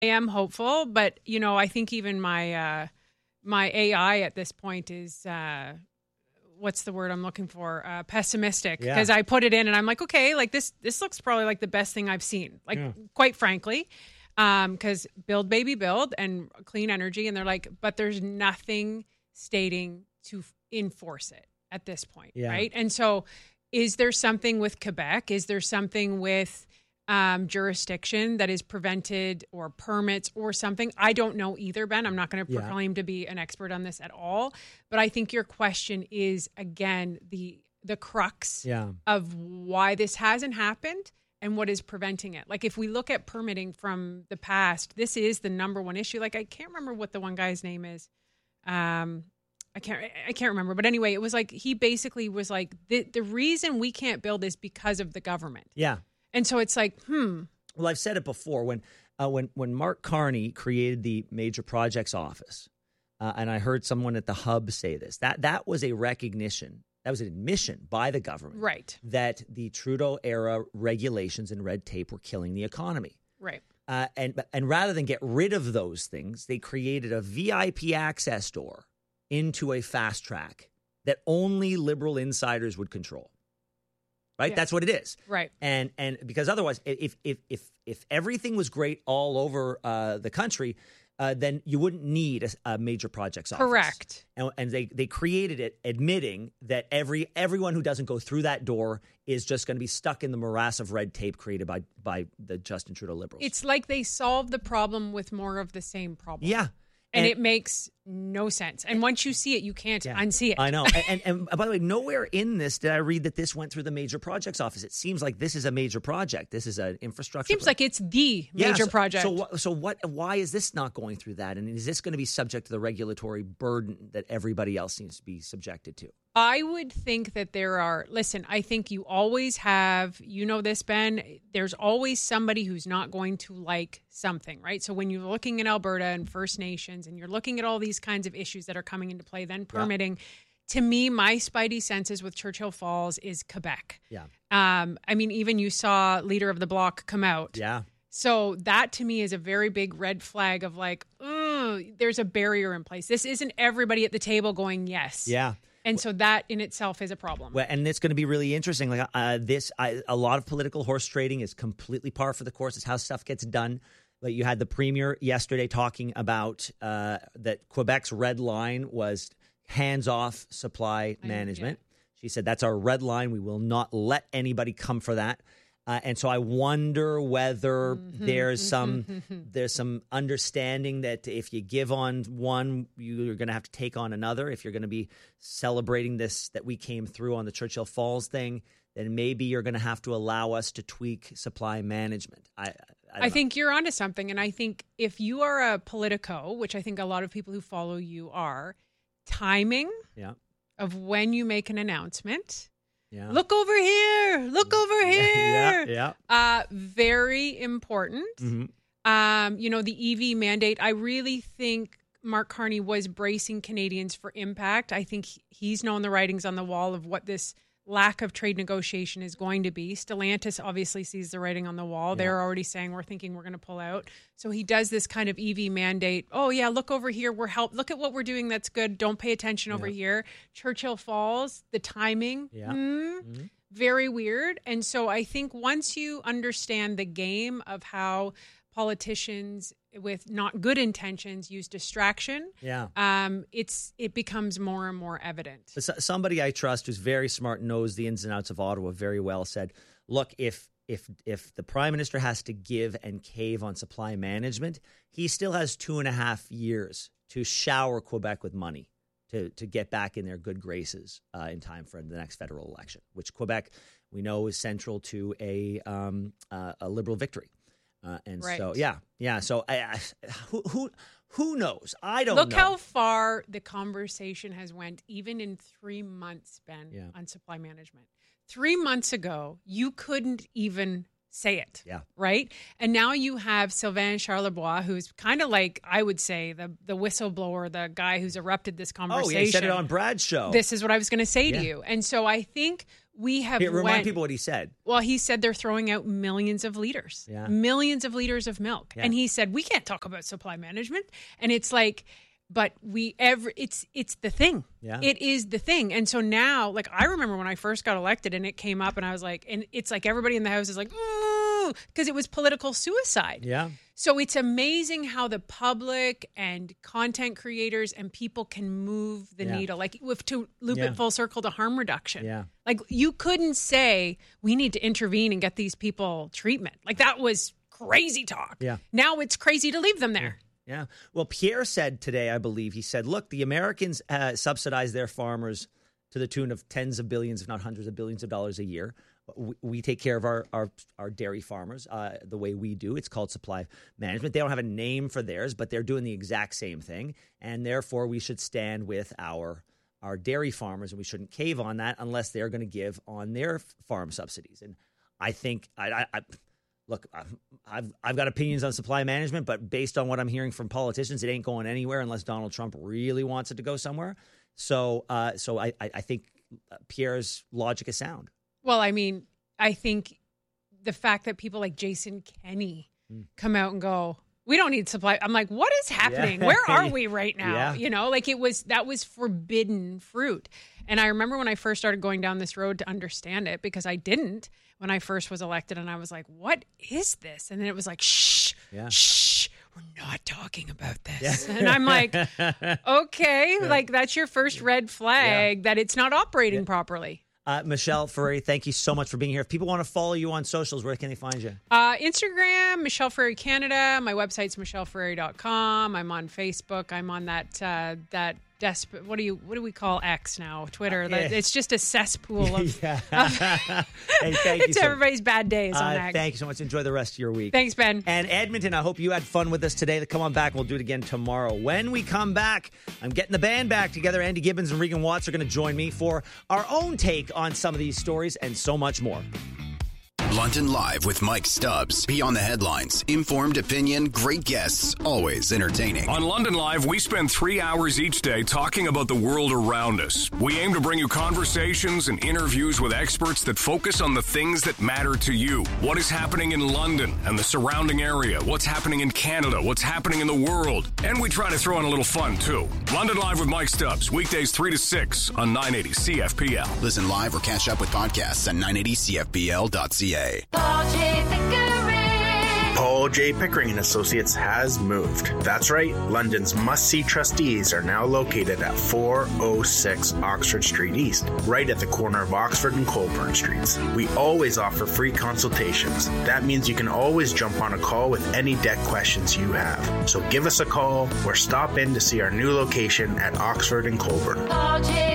I am hopeful, but I think even my my AI at this point is what's the word I'm looking for? Pessimistic, because I put it in and I'm like, okay, like this looks probably like the best thing I've seen, quite frankly, because build baby build and clean energy, and they're like, but there's nothing stating to enforce it at this point, right? And so, is there something with Quebec? Is there something with jurisdiction that is prevented, or permits or something? I don't know either, Ben. I'm not going to proclaim to be an expert on this at all. But I think your question is, again, the crux of why this hasn't happened and what is preventing it. Like, if we look at permitting from the past, this is the number one issue. Like, I can't remember what the one guy's name is. I can't remember. But anyway, it was like, he basically was like, the reason we can't build is because of the government. Yeah. And so it's like, Well, I've said it before. When Mark Carney created the Major Projects Office, and I heard someone at the Hub say this, that was a recognition, that was an admission by the government, right, that the Trudeau-era regulations and red tape were killing the economy. Right. And rather than get rid of those things, they created a VIP access door into a fast track that only Liberal insiders would control. Right, yes. That's what it is. Right, and because otherwise, if everything was great all over the country, then you wouldn't need a major projects office. Correct. And they created it, admitting that everyone who doesn't go through that door is just going to be stuck in the morass of red tape created by the Justin Trudeau Liberals. It's like they solved the problem with more of the same problem. Yeah. And it makes no sense. And once you see it, you can't unsee it. I know. And by the way, nowhere in this did I read that this went through the Major Projects Office. It seems like this is a major project. This is an infrastructure. Seems like it's the major project. So why is this not going through that? And is this going to be subject to the regulatory burden that everybody else seems to be subjected to? I would think that I think you always have, this, Ben, there's always somebody who's not going to like something, right? So when you're looking at Alberta and First Nations and you're looking at all these kinds of issues that are coming into play, then permitting, to me, my spidey senses with Churchill Falls is Quebec. Yeah. I mean, even you saw Leader of the Bloc come out. Yeah. So that to me is a very big red flag of like, there's a barrier in place. This isn't everybody at the table going yes. Yeah. And so that in itself is a problem. Well, and it's going to be really interesting. Like a lot of political horse trading is completely par for the course. It's how stuff gets done. Like you had the premier yesterday talking about that Quebec's red line was hands-off supply management. She said that's our red line. We will not let anybody come for that. And so I wonder whether there's some understanding that if you give on one, you're going to have to take on another. If you're going to be celebrating this, that we came through on the Churchill Falls thing, then maybe you're going to have to allow us to tweak supply management. I think you're onto something. And I think if you are a politico, which I think a lot of people who follow you are, timing of when you make an announcement. Yeah. Look over here. Look over here. Very important. Mm-hmm. The EV mandate, I really think Mark Carney was bracing Canadians for impact. I think he's known the writings on the wall of what this lack of trade negotiation is going to be. Stellantis obviously sees the writing on the wall. They're already saying we're going to pull out. So he does this kind of EV mandate. Oh yeah, look over here. Look at what we're doing. That's good. Don't pay attention over here. Churchill Falls, the timing, very weird. And so I think once you understand the game of how politicians with not good intentions use distraction, it becomes more and more evident. Somebody I trust who's very smart, knows the ins and outs of Ottawa very well, said, look, if the Prime Minister has to give and cave on supply management, he still has 2.5 years to shower Quebec with money to get back in their good graces in time for the next federal election, which Quebec, we know, is central to a Liberal victory. So who knows? I don't know. Look how far the conversation has went, even in 3 months, Ben, on supply management. 3 months ago, you couldn't even say it. Yeah. Right? And now you have Sylvain Charlebois, who's kind of like, I would say, the whistleblower, the guy who's erupted this conversation. Oh, he said it on Brad's show. This is what I was going to say to you. And so I think we have remind people what he said. Well, he said they're throwing out millions of liters of milk. Yeah. And he said, we can't talk about supply management. And it's like, but it's the thing. Yeah. It is the thing. And so now, like, I remember when I first got elected and it came up and I was like, and it's like everybody in the house is like, ooh, because it was political suicide. Yeah. So it's amazing how the public and content creators and people can move the needle, like to loop it full circle to harm reduction. Yeah. Like you couldn't say we need to intervene and get these people treatment. Like that was crazy talk. Yeah. Now it's crazy to leave them there. Yeah. Well, Pierre said today, I believe, he said, look, the Americans subsidize their farmers to the tune of tens of billions, if not hundreds of billions of dollars a year. We take care of our dairy farmers the way we do. It's called supply management. They don't have a name for theirs, but they're doing the exact same thing. And therefore, we should stand with our dairy farmers, and we shouldn't cave on that unless they're going to give on their farm subsidies. And I think look, I've got opinions on supply management, but based on what I'm hearing from politicians, it ain't going anywhere unless Donald Trump really wants it to go somewhere. So I think Pierre's logic is sound. Well, I mean, I think the fact that people like Jason Kenney come out and go, we don't need supply. I'm like, what is happening? Yeah. Where are we right now? Yeah. You know, like that was forbidden fruit. And I remember when I first started going down this road to understand it, because I didn't when I first was elected, and I was like, what is this? And then it was like, shh, we're not talking about this. Yeah. And I'm like, okay, like that's your first red flag that it's not operating properly. Michelle Ferreri, thank you so much for being here. If people want to follow you on socials, where can they find you? Instagram, Michelle Ferreri Canada. My website's michelleferreri.com. I'm on Facebook. I'm on that what do we call X now? Twitter. It's just a cesspool of hey, thank you. It's everybody's bad days on X. Thank you so much. Enjoy the rest of your week. Thanks, Ben. And Edmonton, I hope you had fun with us today. Come on back. We'll do it again tomorrow. When we come back, I'm getting the band back together. Andy Gibbons and Regan Watts are going to join me for our own take on some of these stories and so much more. London Live with Mike Stubbs. Beyond the headlines. Informed opinion, great guests, always entertaining. On London Live, we spend 3 hours each day talking about the world around us. We aim to bring you conversations and interviews with experts that focus on the things that matter to you. What is happening in London and the surrounding area? What's happening in Canada? What's happening in the world? And we try to throw in a little fun, too. London Live with Mike Stubbs. Weekdays 3 to 6 on 980 CFPL. Listen live or catch up with podcasts at 980CFPL.ca. Paul J. Pickering & Associates has moved. That's right, London's must-see trustees are now located at 406 Oxford Street East, right at the corner of Oxford and Colburn Streets. We always offer free consultations. That means you can always jump on a call with any debt questions you have. So give us a call or stop in to see our new location at Oxford and Colburn. Paul J.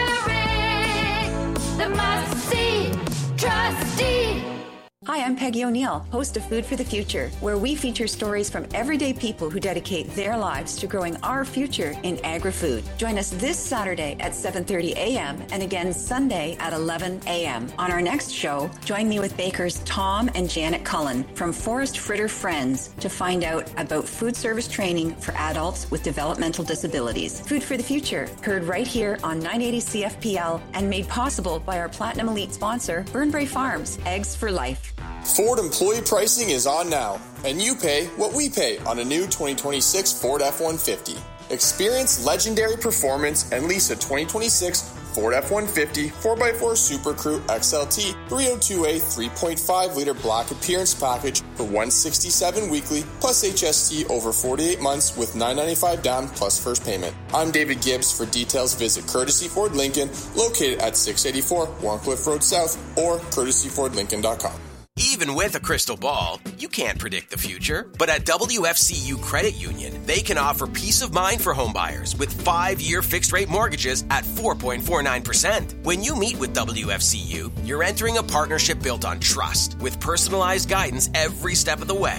Pickering, the must-see trustee. Hi, I'm Peggy O'Neill, host of Food for the Future, where we feature stories from everyday people who dedicate their lives to growing our future in agri-food. Join us this Saturday at 7:30 a.m. and again Sunday at 11 a.m. On our next show, join me with bakers Tom and Janet Cullen from Forest Fritter Friends to find out about food service training for adults with developmental disabilities. Food for the Future, heard right here on 980 CFPL and made possible by our Platinum Elite sponsor, Burnbrae Farms, Eggs for Life. Ford employee pricing is on now, and you pay what we pay on a new 2026 Ford F-150. Experience legendary performance and lease a 2026 Ford F-150 4x4 Super Crew XLT 302A 3.5-liter black appearance package for $167 weekly plus HST over 48 months with $995 down plus first payment. I'm David Gibbs. For details, visit Courtesy Ford Lincoln, located at 684 Warncliffe Road South, or courtesyfordlincoln.com. Even with a crystal ball, you can't predict the future. But at WFCU Credit Union, they can offer peace of mind for homebuyers with 5-year fixed-rate mortgages at 4.49%. When you meet with WFCU, you're entering a partnership built on trust with personalized guidance every step of the way.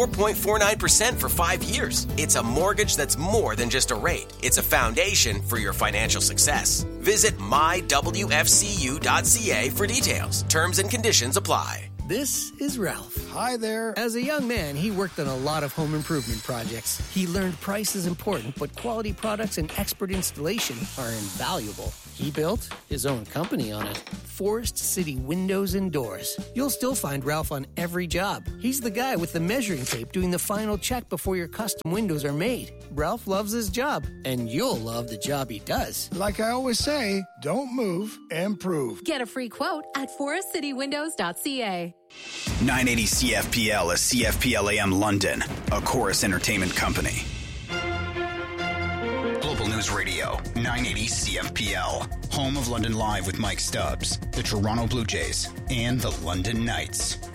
4.49% for 5 years. It's a mortgage that's more than just a rate. It's a foundation for your financial success. Visit mywfcu.ca for details. Terms and conditions apply. This is Ralph, Hi there. As a young man, he worked on a lot of home improvement projects. He learned price is important, but quality products and expert installation are invaluable. He built his own company on it. Forest City Windows and Doors. You'll still find Ralph on every job. He's the guy with the measuring tape doing the final check before your custom windows are made. Ralph loves his job, and you'll love the job he does. Like I always say, don't move, improve. Get a free quote at forestcitywindows.ca. 980 CFPL is CFPL AM London, a Chorus Entertainment company. Global News Radio, 980 CFPL, home of London Live with Mike Stubbs, the Toronto Blue Jays, and the London Knights.